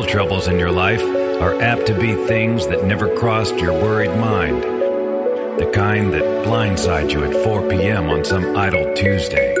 troubles in your life are apt to be things that never crossed your worried mind. The kind that blindside you at 4 p.m. on some idle Tuesday.